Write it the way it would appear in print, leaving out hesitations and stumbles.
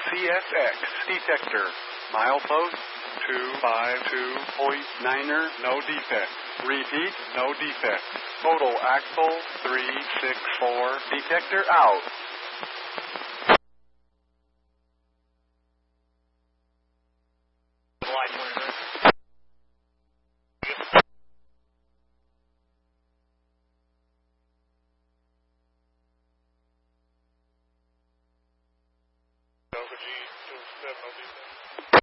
CSX detector. Milepost 252.9er, no defect. Repeat, no defect. Total axle 364. Detector out. Delta G 27, no defect.